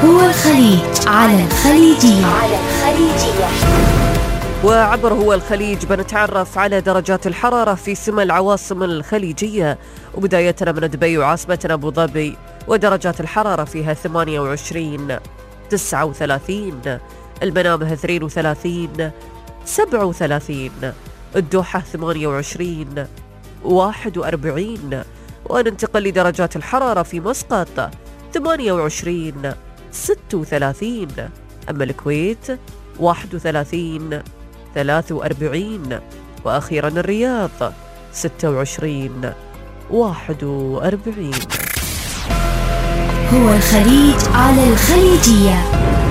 هو الخليج على الخليجية. وعبر هو الخليج بنتعرف على درجات الحرارة في سمى العواصم الخليجية، وبداية من دبي وعاصمتنا أبو ظبي، ودرجات الحرارة فيها 28 39، المنامة 32 37، الدوحة 28 41، وننتقل لدرجات الحرارة في مسقط 28 36، أما الكويت 31 43، وأخيرا الرياض 26 41. هو الخليج على الخليجية.